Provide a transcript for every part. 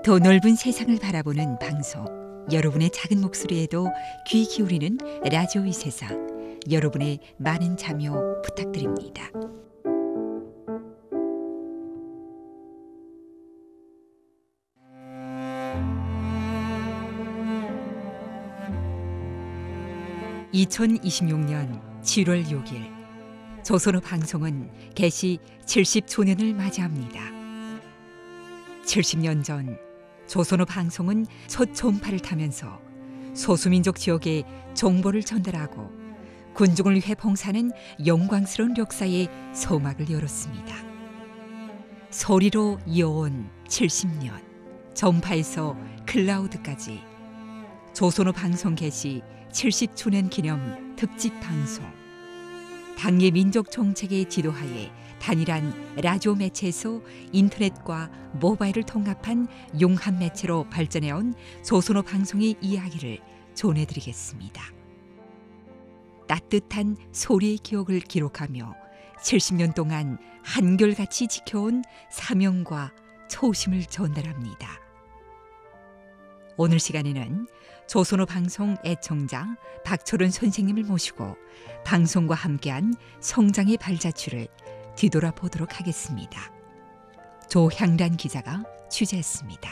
더 넓은 세상을 바라보는 방송. 여러분의 작은 목소리에도 귀 기울이는 라디오 이 세상. 여러분의 많은 참여 부탁드립니다. (2026년 7월 6일) 조선어 방송은 개시 70조년을 맞이합니다. 70년 전 조선어 방송은 첫 전파를 타면서 소수민족 지역에 정보를 전달하고 군중을 위해 봉사하는 영광스러운 역사의 서막을 열었습니다. 소리로 이어온 70년, 전파에서 클라우드까지 조선어 방송 개시 70주년 기념 특집 방송. 당의 민족 정책의 지도하에 단일한 라디오 매체에서 인터넷과 모바일을 통합한 융합 매체로 발전해온 조선어 방송의 이야기를 전해드리겠습니다. 따뜻한 소리의 기억을 기록하며 70년 동안 한결같이 지켜온 사명과 초심을 전달합니다. 오늘 시간에는 조선어 방송 애청자 박철은 선생님을 모시고 방송과 함께한 성장의 발자취를 뒤돌아보도록 하겠습니다. 조향란 기자가 취재했습니다.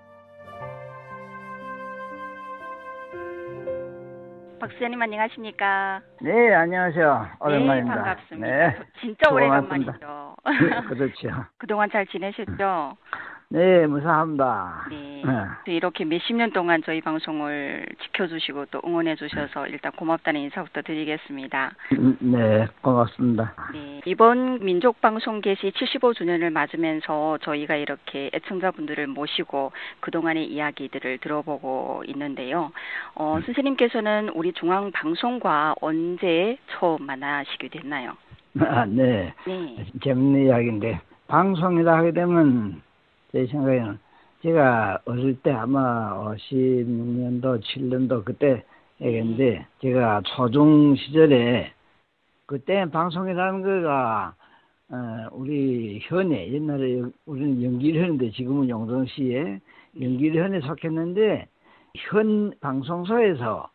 박수님 안녕하십니까? 네, 안녕하세요. 오랜만입니다. 네, 반갑습니다. 네, 진짜 고맙습니다. 오래간만이죠. 그렇죠. 그동안 잘 지내셨죠? 네, 무사합니다. 네. 이렇게 몇십 년 동안 저희 방송을 지켜주시고 또 응원해 주셔서 일단 고맙다는 인사부터 드리겠습니다. 네, 고맙습니다. 네. 이번 민족방송 개시 75주년을 맞으면서 저희가 이렇게 애청자분들을 모시고 그동안의 이야기들을 들어보고 있는데요. 선생님께서는 우리 중앙방송과 언제 처음 만나시게 됐나요? 네. 네. 재밌는 이야기인데, 방송이라 하게 되면 제 생각에는 제가 어릴 때 아마 56년도, 7년도 그때 얘기인데, 제가 초중 시절에 그때 방송이라는 거가 우리 현에 옛날에 우리는 연길현인데 지금은 용동시에 연길현에 속했는데 현 방송소에서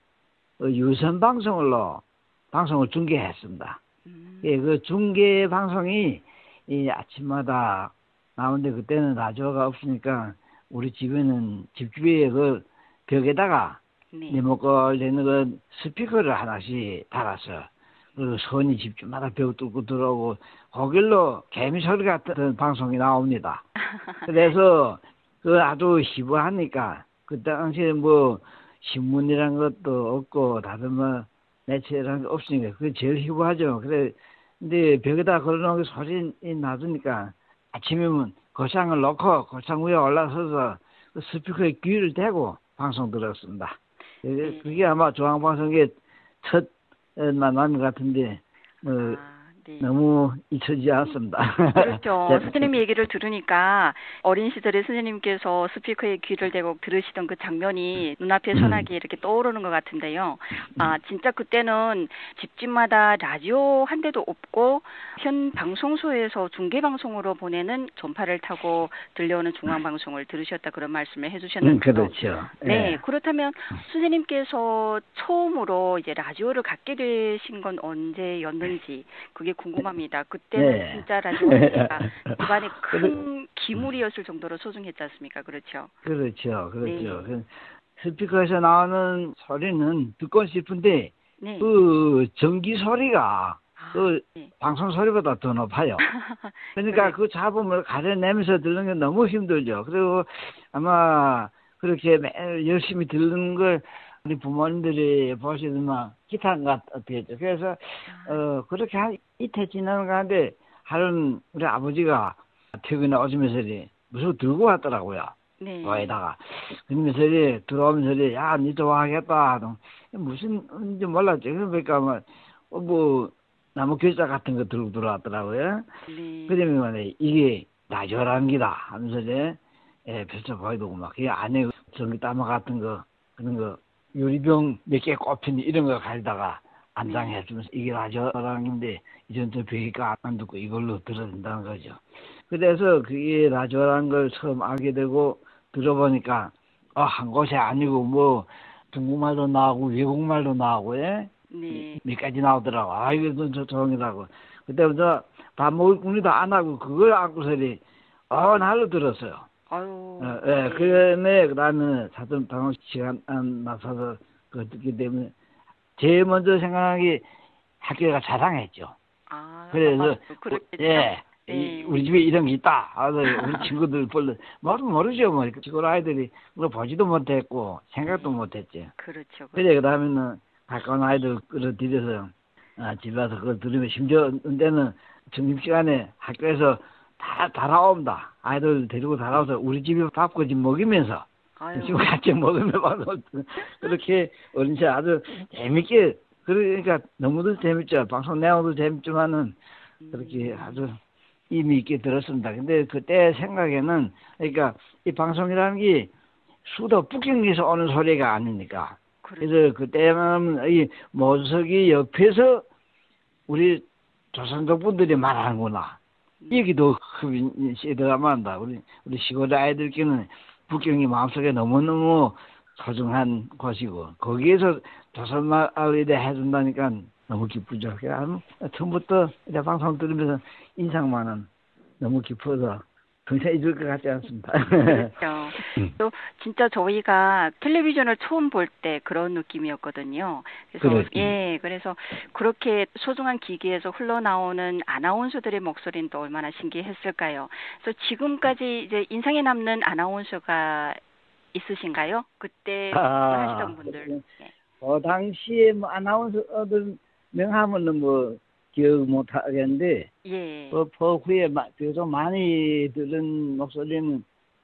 유선 방송으로 방송을 중계했습니다. 예, 그 중계 방송이 이 아침마다 나오는데 그때는 라디오가 없으니까 우리 집에는 집주위에 그 벽에다가 리모컨 되는 그 스피커를 하나씩 달았어요. 그 선이 집주마다 벽 뚫고 들어오고 거길로 개미 소리 같은 방송이 나옵니다. 그래서 그 아주 희부하니까 그 당시에 뭐 신문이란 것도 없고 다른 뭐 매체라는 게 없으니까 그게 제일 희부하죠. 그래 근데 벽에다 걸어놓은 게 소리 나주니까 아침이면 거상을 놓고 거상 위에 올라서서 그 스피커에 귀를 대고 방송 들었습니다. 그게 아마 중앙방송의 첫 만남 같은데 네. 너무 잊혀지지 않습니다. 그렇죠. 선생님 얘기를 들으니까 어린 시절에 선생님께서 스피커에 귀를 대고 들으시던 그 장면이 눈앞에 선하게 이렇게 떠오르는 것 같은데요. 진짜 그때는 집집마다 라디오 한 대도 없고 현 방송소에서 중계방송으로 보내는 전파를 타고 들려오는 중앙방송을 들으셨다 그런 말씀을 해주셨는데요. 그렇죠. 네, 그렇다면 선생님께서 처음으로 이제 라디오를 갖게 되신 건 언제였는지 그게 궁금합니다. 그때는 네. 진짜 라디오가 집안에 큰 기물이었을 정도로 소중했지 않습니까? 그렇죠? 그렇죠. 네. 그 스피커에서 나오는 소리는 듣고 싶은데 네. 그 전기 소리가 그 네. 방송 소리보다 더 높아요. 그러니까 네. 그 잡음을 가려내면서 듣는 게 너무 힘들죠. 그리고 아마 그렇게 매일 열심히 듣는 걸 우리 부모님들이 보시더만 기탄 같았죠. 그래서 그렇게 한 이틀 지나는 가운데 하루는 우리 아버지가 퇴근에 오시면서 무슨 들고 왔더라고요. 네. 도에다가 그러면서 들어오면서 야 니도 와야겠다. 무슨인지 몰랐죠. 그러니까 뭐 나무 글자 같은 거 들고 들어왔더라고요. 네. 그러면 이게 라디오라는 기다 하면서 펼쳐 보이고 막 그 안에 전기 따마 같은 거 그런 거 유리병 몇 개 꼽힌 이런 거 가져다가 안장해 주면서 이게 라디오라는 건데 이전 또 벽이가 안 듣고 이걸로 들어야 된다는 거죠. 그래서 그게 라디오라는 걸 처음 알게 되고 들어보니까 한 곳이 아니고 뭐 중국말도 나오고 외국말도 나오고 예? 네. 몇 가지 나오더라고. 이거 저 조용이라고. 그때부터 밥 먹을 궁리도 안 하고 그걸 안고서리 날로 들었어요. 아유. 예, 그다음에 사전 방송 시간 안 나서서 그 듣기 때문에 제일 먼저 생각이 학교가 자랑했죠. 그래서 그렇겠죠. 예. 네. 우리 집에 이런 게 있다. 우리 친구들 모르죠. 뭐 시골 아이들이 그걸 보지도 못했고 생각도 못했지. 그렇죠. 그래 그다음에는 가까운 아이들 끌어들여서 집에 와서 그걸 들으면 심지어 때는 점심시간에 학교에서 다 달아옵니다. 아이들 데리고 달아와서 우리 집에 밥까지 먹이면서 지금 같이 먹으면 막 그렇게 어린이집 아주 재밌게 그러니까 너무도 재밌죠. 방송 내용도 재밌지만은 그렇게 아주 의미 있게 들었습니다. 근데 그때 생각에는 그러니까 이 방송이라는 게 수도 북경에서 오는 소리가 아니니까. 그래서 그때는 이 모석이 옆에서 우리 조선족 분들이 말하는구나. 여기도 흡인 시드라만다. 우리 시골 아이들께는 북경이 마음속에 너무너무 소중한 곳이고 거기에서 조선말을 해준다니까 너무 기쁘죠. 처음부터 이제 방송 들으면서 인상만은 너무 깊어서 평생 잊을 것 같지 않습니다. 그렇죠. 또 진짜 저희가 텔레비전을 처음 볼 때 그런 느낌이었거든요. 그래서 그렇게 소중한 기기에서 흘러나오는 아나운서들의 목소리는 또 얼마나 신기했을까요. 그래서 지금까지 이제 인상에 남는 아나운서가 있으신가요? 그때 하시던 분들. 그 당시에 뭐 아나운서들 명함은 뭐 기억 못 하겠는데, 예. 그 후에 비교적 많이 들은 목소리는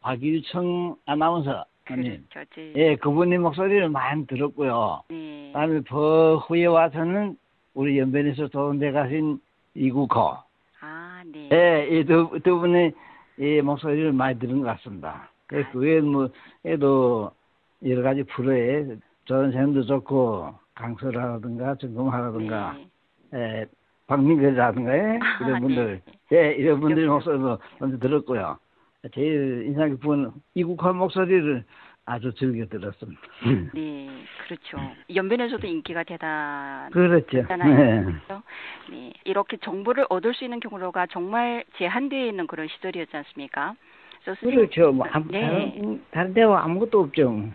박일청 아나운서. 그렇죠. 예, 그분의 목소리를 많이 들었고요. 네. 그다음에 후에 와서는 우리 연변에서 도운돼 가신 이국호. 네. 예, 이 두 분의 이 목소리를 많이 들은 것 같습니다. 그게 뭐, 얘도 여러 가지 프로에 조선생도 좋고, 강설하라든가, 정금하라든가, 예, 박민걸이라든가, 이런 분들, 이런 분들 목소리도 먼저 들었고요. 제일 인상 깊은 이국화 목소리를 아주 즐겨 들었습니다. 네, 그렇죠. 연변에서도 인기가 대단하잖아요. 그렇죠. 네, 이렇게 정보를 얻을 수 있는 경로가 정말 제한되어 있는 그런 시절이었지 않습니까? 그렇죠. 뭐 다른 데와 아무것도 없죠.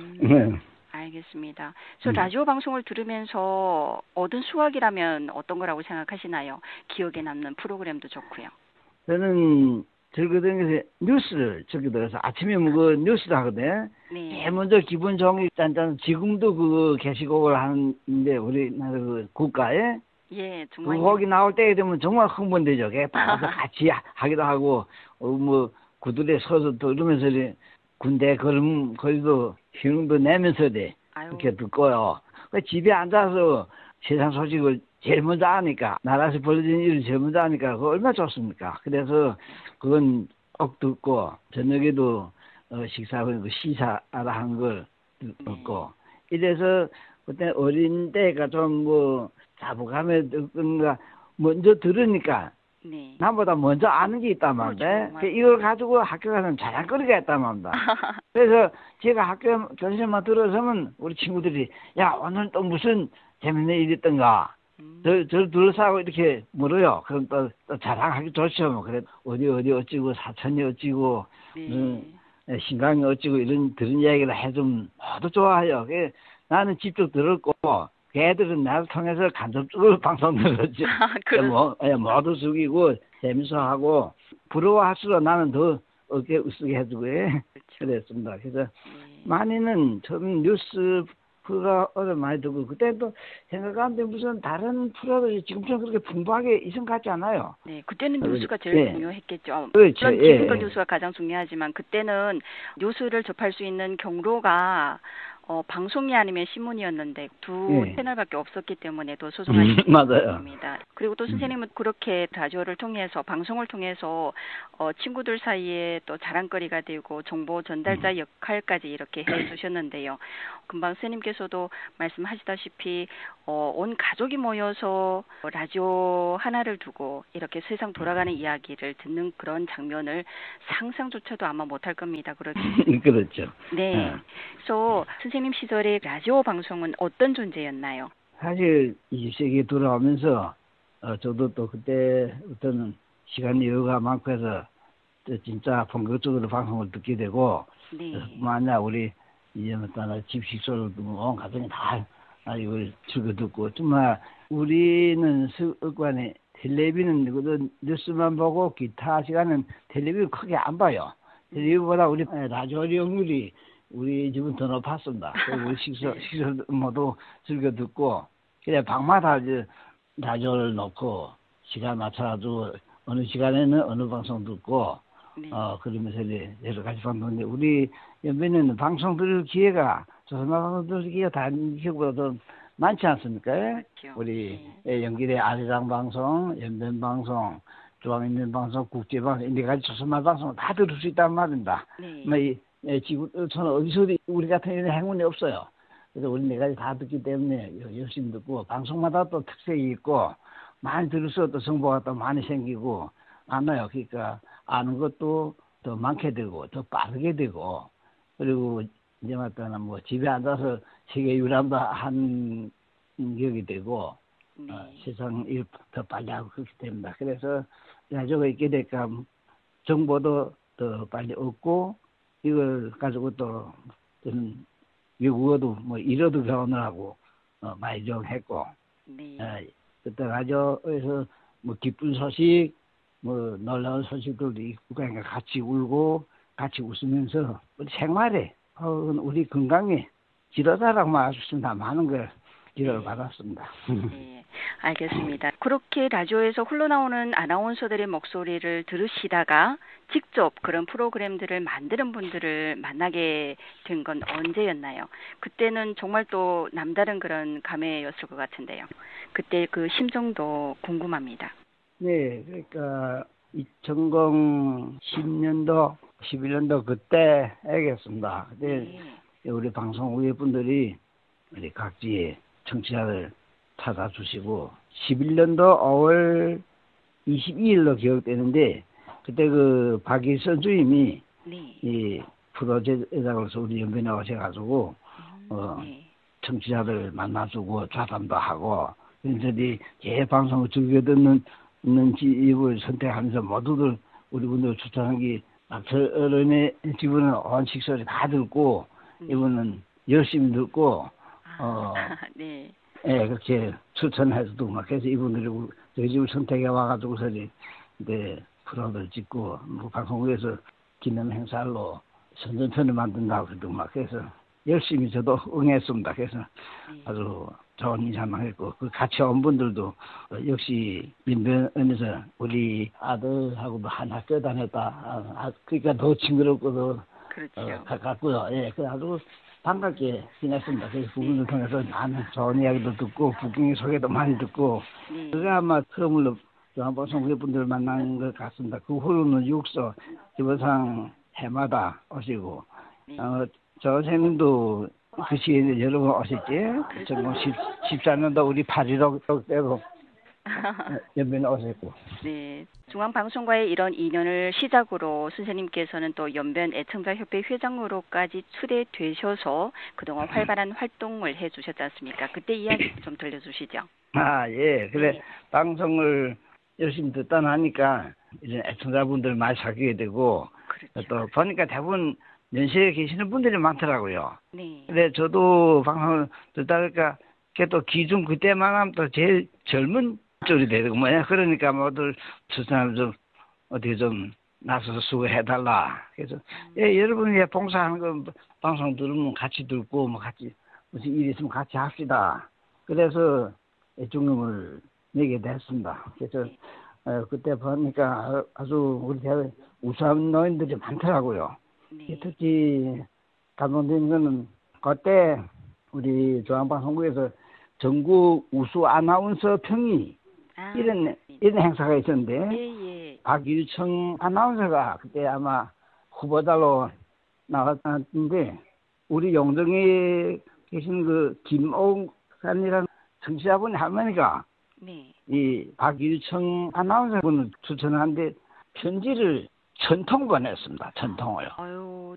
알겠습니다. 그래서 라디오 방송을 들으면서 얻은 수확이라면 어떤 거라고 생각하시나요? 기억에 남는 프로그램도 좋고요. 저는 즐거던 뉴스를 즐겨 들어서 아침에 뭐 뉴스를 하거든요. 제일 먼저 기분 좋은 게 짠짠 지금도 그 게시곡을 하는데 우리나라 그 국가에 정말 거기 나올 때 되면 정말 흥분되죠. 따라서 같이 하기도 하고 뭐 구들에 서서 들으면서 군대 거리도 희롱도 내면서 이렇게 듣고요. 집에 앉아서 세상 소식을 제일 먼저 아니까 나라에서 벌어진 일을 제일 먼저 아니까 그거 얼마나 좋습니까? 그래서 그건 꼭 듣고 저녁에도 식사하고 시사하라 한 걸 듣고 이래서 그때 어린 때가 좀 뭐 자부감에 듣는가 먼저 들으니까 나보다 먼저 아는 게 있단 말이야. 이걸 가지고 학교 가서는 자랑거리가 있단 말이야. 그래서 제가 학교 교실만 들어서면 우리 친구들이 야 오늘 또 무슨 재밌는 일이 있던가 저를 둘러싸고 이렇게 물어요. 그럼 또 자랑하기 좋죠. 뭐 그래 어디 어찌고 사천이 어찌고 신강이 어찌고 이런 들은 이야기를 해주면 모두 좋아해요. 나는 직접 들었고 걔들은 나를 통해서 간접적으로 방송 들었죠. 모두 숙이고 재밌어하고 부러워할수록 나는 더 어깨 으쓱 해주고 그랬습니다. 그래서 많이는 저는 뉴스 프로가 많이 듣고 그때도 생각하는데 무슨 다른 프로들이 지금처럼 그렇게 풍부하게 이성 같지 않아요. 네, 그때는 뉴스가 제일 중요했겠죠. 그렇죠. 물론 지금도 뉴스가 가장 중요하지만 그때는 뉴스를 접할 수 있는 경로가 방송이 아니면 신문이었는데 두 예. 채널밖에 없었기 때문에 더 소중하신 맞아요. 입니다. 그리고 또 선생님은 그렇게 라디오를 통해서 방송을 통해서 친구들 사이에 또 자랑거리가 되고 정보 전달자 역할까지 이렇게 해주셨는데요. 금방 선생님께서도 말씀하시다시피 온 가족이 모여서 라디오 하나를 두고 이렇게 세상 돌아가는 이야기를 듣는 그런 장면을 상상조차도 아마 못할 겁니다. 그렇게. 그렇죠. 네. 그래서 선생님 시절에 라디오 방송은 어떤 존재였나요? 사실 20세기에 돌아오면서 저도 또 그때부터는 시간 여유가 많고 해서 또 진짜 본격적으로 방송을 듣게 되고 네. 만약 우리 이제 따라 집식소를 두고 온 가정이 다 이걸 즐겨 듣고 정말 우리는 습관에 텔레비는 뉴스만 보고 기타 시간은 텔레비를 크게 안 봐요. 텔레비보다 우리 라디오 이용률이 우리 집은 더 높았습니다. 그리고 우리 식소 모두 즐겨 듣고 그래 방마다 이제 라디오를 놓고 시간 맞춰가지고 어느 시간에는 어느 방송 듣고 네. 그러면서 이제 여러 가지 방송인데 우리 연배는 방송 들을 기회가 조선만 방송 들을 기회가 다른 지역보다 더 많지 않습니까? 그렇죠. 우리 연길의 아리랑 방송, 연변 방송, 중앙인민 방송, 국제 방송 네 가지 조선만 방송 다 들을 수 있단 말입니다. 네. 지금 저는 어디서도 우리 같은 이런 행운이 없어요. 그래서 우리 네 가지 다 듣기 때문에 열심히 듣고 방송마다 또 특색이 있고 많이 들을수록 또 정보가 또 많이 생기고 많아요. 그러니까 아는 것도 더 많게 되고 더 빠르게 되고 그리고 이제 맞다나 뭐 집에 앉아서 세계 유람도 한 격이 되고 네. 세상 일 더 빨리 하고 그렇게 됩니다. 그래서 라디오가 있게 되니까 정보도 더 빨리 얻고 이걸 가지고 또 저는 외국어도 뭐 일어도 교환을 하고 많이 좀 했고 네. 그때 라디오에서 뭐 기쁜 소식 뭐 놀라운 소식들도 있고 그러니까 같이 울고 같이 웃으면서 우리 생활에 우리 건강에 지도자라고 말씀다 많은 걸 기도를 받았습니다. 네, 알겠습니다. 그렇게 라디오에서 흘러나오는 아나운서들의 목소리를 들으시다가 직접 그런 프로그램들을 만드는 분들을 만나게 된 건 언제였나요? 그때는 정말 또 남다른 그런 감회였을 것 같은데요. 그때 그 심정도 궁금합니다. 네, 그러니까 2010년도, 11년도 그때 알겠습니다. 그때 우리 방송국의 분들이 우리 각지의 청취자들 찾아주시고 11년도 5월 22일로 기억되는데 그때 그 박일선 주임이 네. 이 프로 제작으로서 우리 연변에 오셔가지고 네. 청취자들 만나주고 좌담도 하고 그래서 제 방송을 즐겨 듣는 집을 선택하면서 모두들 우리 분들 추천한 게 어른의 집은 원칙소리 다 듣고 이분은 열심히 듣고 네. 예, 그렇게 추천해서도 막 그래서 이분들이 저희 집을 선택해 와가지고서 이제 프로를 찍고 뭐 방송국에서 기념 행사로 선전편을 만든다고 그러고 막 그래서 열심히 저도 응했습니다. 그래서 아주 좋은 인상만 했고 그 같이 온 분들도 역시 민변에서 우리 아들하고도 한 학교 다녔다. 그러니까 더 징그럽고 더 그렇죠. 가깝고요. 예, 그래가지고 반갑게 지냈습니다. 그래서 부분을 통해서 많은 좋은 이야기도 듣고 부경의 소개도 많이 듣고 그게 아마 처음으로 중앙방송국의 분들을 만난 것 같습니다. 그 후로는 육서 지부상 해마다 오시고 저 선생님도 그 시기에 여러 번 오셨지. 2014년도 우리 8.15 때도 연변에 오셨고. 네. 중앙방송과의 이런 인연을 시작으로 선생님께서는 또 연변 애청자협회 회장으로까지 추대되셔서 그동안 활발한 활동을 해주셨지 않습니까? 그때 이야기 좀 들려주시죠. 예. 그래 네. 방송을 열심히 듣다 나니까 이제 애청자분들 많이 사귀게 되고 그렇죠. 또 보니까 대부분 연세에 계시는 분들이 많더라고요. 네. 근데 저도 방송을 듣다 보니까 또 기준 그때만 하면 또 제일 젊은 쪽이 되고 뭐야. 그러니까 모두 추천을 좀 어디 좀 나서서 수고해달라. 그래서 여러분이 봉사하는 거 방송 들으면 같이 듣고 뭐 같이 무슨 일 있으면 같이 합시다. 그래서 애중금을 내게 됐습니다. 그래서 그때 보니까 아주 우리 대회 우수한 노인들이 많더라고요. 네. 특히 감동된 거는 그때 우리 중앙방송국에서 전국 우수 아나운서 평의 아, 이런 행사가 있었는데 예, 예. 박유청 아나운서가 그때 아마 후보자로 나왔는데 우리 용정에 계신 그 김옥산이라는 청취자분이 할머니가 네. 이 박유청 아나운서분을 추천하는데 편지를 1000통 보냈습니다. 1000통을. 아유,